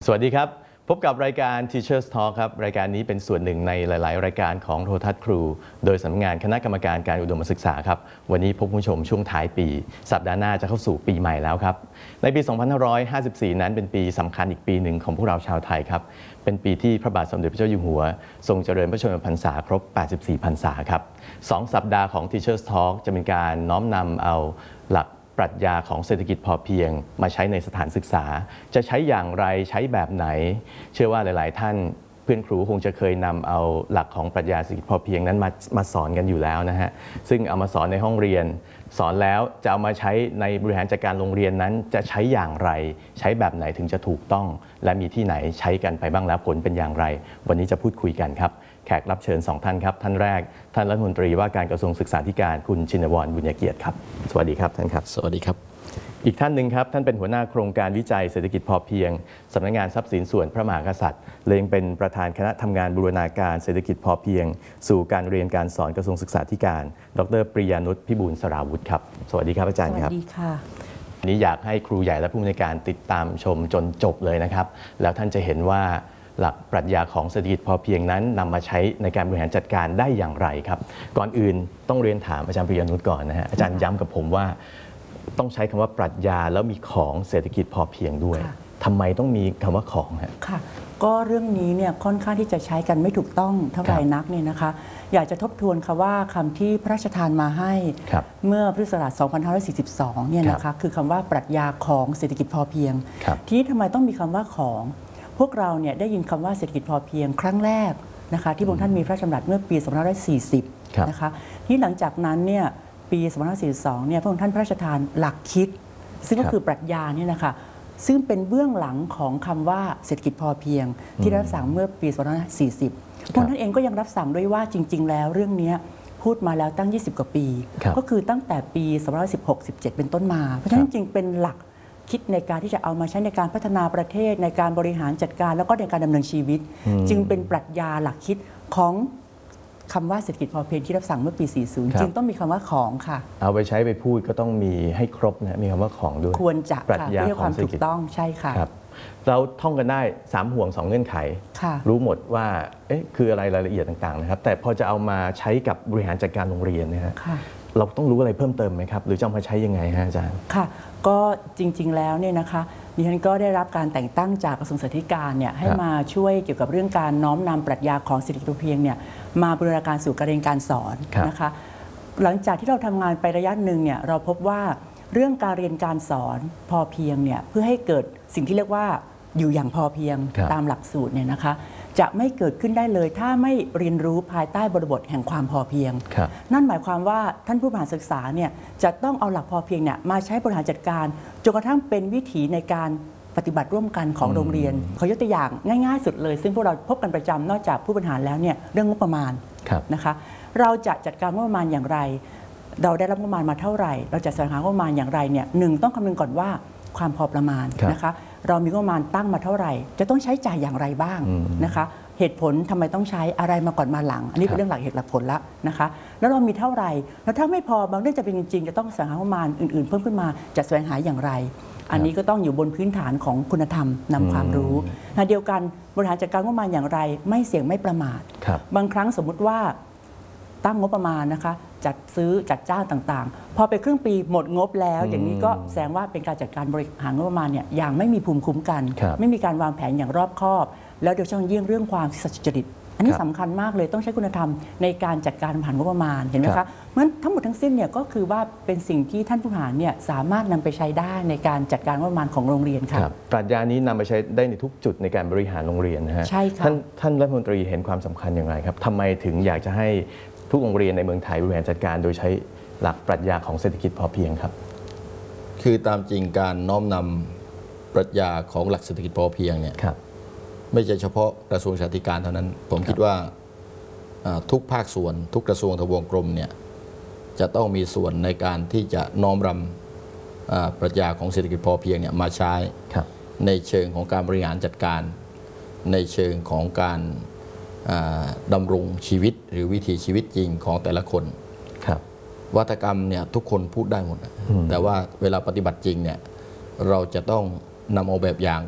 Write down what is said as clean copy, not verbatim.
สวัสดีครับพบกับรายการ Teachers Talk ครับรายการนี้เป็นส่วนหนึ่งในหลายๆรายการของโทรทัศน์ครูโดยสำนักงานคณะกรรมการการอุดมศึกษาครับวันนี้พบผู้ชมช่วงท้ายปีสัปดาห์หน้าจะเข้าสู่ปีใหม่แล้วครับในปี 2554 นั้นเป็นปีสำคัญอีกปีหนึ่งของพวกเราชาวไทยครับเป็นปีที่พระบาทสมเด็จพระเจ้าอยู่หัวทรงเจริญพระชนมพรรษาครบ 84 พรรษาครับ2 สัปดาห์ของ Teachers Talk จะเป็นการน้อมนำเอาหลักปรัชญาของเศรษฐกิจพอเพียงมาใช้ในสถานศึกษาจะใช้อย่างไรใช้แบบไหนเชื่อว่าหลายๆท่านเพื่อนครูคงจะเคยนำเอาหลักของปรัชญาเศรษฐกิจพอเพียงนั้นมาสอนกันอยู่แล้วนะฮะซึ่งเอามาสอนในห้องเรียนสอนแล้วจะเอามาใช้ในบริหารจัดการโรงเรียนนั้นจะใช้อย่างไรใช้แบบไหนถึงจะถูกต้องและมีที่ไหนใช้กันไปบ้างแล้วผลเป็นอย่างไรวันนี้จะพูดคุยกันครับแขกรับเชิญ2ท่านครับท่านแรกท่านรัฐมนตรีว่าการกระทรวงศึกษาธิการคุณชินวรบุญญเกียรติครับสวัสดีครับท่านครับสวัสดีครับอีกท่านหนึ่งครับท่านเป็นหัวหน้าโครงการวิจัยเศรษฐกิจพอเพียงสำนักงานทรัพย์สินส่วนพระมหากษัตริย์และยังเป็นประธานคณะทำงานบูรณาการเศรษฐกิจพอเพียงสู่การเรียนการสอนกระทรวงศึกษาธิการดร.ปริยานุชพิบูลสราวุธครับสวัสดีครับอาจารย์ครับสวัสดีค่ะวันนี้อยากให้ครูใหญ่และผู้อำนวยการติดตามชมจนจบเลยนะครับแล้วท่านจะเห็นว่าหลักปรัชญาของเศรษฐกิจพอเพียงนั้นนำมาใช้ในการบริหารจัดการได้อย่างไรครับก่อนอื่นต้องเรียนถามอาจารย์ปริยานุชก่อนนะฮะอาจารย์ย้ำกับผมว่าต้องใช้คำว่าปรัชญาแล้วมีของเศรษฐกิจพอเพียงด้วยทำไมต้องมีคำว่าของฮะค่ะก็เรื่องนี้เนี่ยค่อนข้างที่จะใช้กันไม่ถูกต้องเท่าไหร่นักเนี่ยนะคะอยากจะทบทวนค่ะว่าคำที่พระราชทานมาให้เมื่อพุทธศักราช 2542 เนี่ยนะคะคือคำว่าปรัชญาของเศรษฐกิจพอเพียงทีนี้ทำไมต้องมีคำว่าของพวกเราเนี่ยได้ยินคำว่าเศรษฐกิจพอเพียงครั้งแรกนะคะที่พระองค์ท่านมีพระราชดำรัสเมื่อปี 2540 นะคะที่หลังจากนั้นเนี่ยปี 2542 เนี่ยพระองค์ท่านพระราชทานหลักคิดซึ่งก็คือปรัชญาเนี่ยนะคะซึ่งเป็นเบื้องหลังของคำว่าเศรษฐกิจพอเพียงที่รับสั่งเมื่อปี 2540 พระองค์ท่านเองก็ยังรับสั่งด้วยว่าจริงๆแล้วเรื่องนี้พูดมาแล้วตั้ง 20 กว่าปีก็คือตั้งแต่ปี 2516-17 เป็นต้นมาเพราะฉะนั้นจริงเป็นหลักคิดในการที่จะเอามาใช้ในการพัฒนาประเทศในการบริหารจัดการแล้วก็ในการดำเนินชีวิตจึงเป็นปรัชญาหลักคิดของคำว่าเศรษฐกิจพอเพียงที่รับสั่งเมื่อปี 40 จึงต้องมีคำว่าของค่ะเอาไปใช้ไปพูดก็ต้องมีให้ครบนะมีคำว่าของด้วยควรจะปรัชญาของเศรษฐกิจต้องใช่ค่ะเราท่องกันได้3ห่วง2เงื่อนไขรู้หมดว่าคืออะไรรายละเอียดต่างๆนะครับแต่พอจะเอามาใช้กับบริหารจัดการโรงเรียนนะฮะเราต้องรู้อะไรเพิ่มเติมไหมครับหรือจะเอามาใช้ยังไงฮะอาจารย์ค่ะก็จริงๆแล้วเนี่ยนะคะดิฉันก็ได้รับการแต่งตั้งจากกระทรวงศึกษาธิการเนี่ยให้มาช่วยเกี่ยวกับเรื่องการน้อมนำปรัชญาของเศรษฐกิจพอเพียงเนี่ยมาบูรณาการสู่การเรียนการสอนนะคะหลังจากที่เราทำงานไประยะหนึ่งเนี่ยเราพบว่าเรื่องการเรียนการสอนพอเพียงเนี่ยเพื่อให้เกิดสิ่งที่เรียกว่าอยู่อย่างพอเพียงตามหลักสูตรเนี่ยนะคะจะไม่เกิดขึ้นได้เลยถ้าไม่เรียนรู้ภายใต้บริบทแห่งความพอเพียงนั่นหมายความว่าท่านผู้บริหารศึกษาเนี่ยจะต้องเอาหลักพอเพียงเนี่ยมาใช้บริหารจัดการจนกระทั่งเป็นวิถีในการปฏิบัติร่วมกันของโรงเรียนขอยกตัวอย่างง่ายๆสุดเลยซึ่งพวกเราพบกันประจำนอกจากผู้บริหารแล้วเนี่ยเรื่องงบประมาณนะคะเราจะจัดการงบประมาณอย่างไรเราได้รับงบประมาณมาเท่าไหร่เราจะสรรหางบประมาณอย่างไรเนี่ยต้องคำนึงก่อนว่าความพอประมาณนะคะเรามีงบประมาณตั้งมาเท่าไหร่จะต้องใช้จ่ายอย่างไรบ้างนะคะเหตุผลทำไมต้องใช้อะไรมาก่อนมาหลังอันนี้เป็นเรื่องหลักเหตุหลักผลละนะคะแล้วเรามีเท่าไหร่แล้วถ้าไม่พอบางเรื่องจะเป็นจริงๆจะต้องสรรหางบประมาณอื่นๆเพิ่มขึ้นมาจะแสวงหาอย่างไรอันนี้ก็ต้องอยู่บนพื้นฐานของคุณธรรมนำความรู้ขณะเดียวกันบริหารจัดการงบประมาณอย่างไรไม่เสี่ยงไม่ประมาทบางครั้งสมมุติว่าตั้งงบประมาณนะคะจัดซื้อจัดจ้างต่างๆพอไปครึ่งปีหมดงบแล้วอย่างนี้ก็แสดงว่าเป็นการจัดการบริหารงบประมาณเนี่ยอย่างไม่มีภูมิคุ้มกันไม่มีการวางแผนอย่างรอบคอบแล้วโดยเฉพาะยิ่งเรื่องความซื่อสัตย์สุจริตอันนี้สำคัญมากเลยต้องใช้คุณธรรมในการจัดการผ่านงบประมาณเห็นไหมคะเพราะฉะนั้นทั้งหมดทั้งสิ้นเนี่ยก็คือว่าเป็นสิ่งที่ท่านผู้บริหารเนี่ยสามารถนำไปใช้ได้ในการจัดการงบประมาณของโรงเรียนค่ะปรัชญานี้นำไปใช้ได้ในทุกจุดในการบริหารโรงเรียนนะฮะใช่ค่ะท่านรัฐมนตรีเห็นความสำคัญอย่างไรครับทำไมถึงอยากจะให้ทุกโรงเรียนในเมืองไทยบริหารจัดการโดยใช้หลักปรัชญาของเศรษฐกิจพอเพียงครับคือตามจริงการน้อมนำปรัชญาของหลักเศรษฐกิจพอเพียงเนี่ยไม่ใช่เฉพาะกระทรวงศึกษาธิการเท่านั้นผมคิดว่าทุกภาคส่วนทุกกระทรวงทบวงกรมเนี่ยจะต้องมีส่วนในการที่จะน้อมรำปรัชญาของเศรษฐกิจพอเพียงเนี่ยมาใช้ในเชิงของการบริหารจัดการในเชิงของการดำรงชีวิตหรือวิถีชีวิตจริงของแต่ละคนวัฒกรรมเนี่ยทุกคนพูดได้หมดแต่ว่าเวลาปฏิบัติจริงเนี่ยเราจะต้องนำเอาแบบอย่าง